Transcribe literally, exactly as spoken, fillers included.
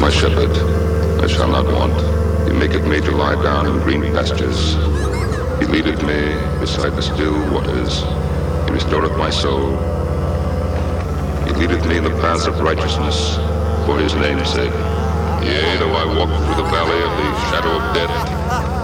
my shepherd, I shall not want. He maketh me to lie down in green pastures. He leadeth me beside the still waters. He restoreth my soul. He leadeth me in the paths of righteousness for his name's sake. Yea, though I walk through the valley of the shadow of death,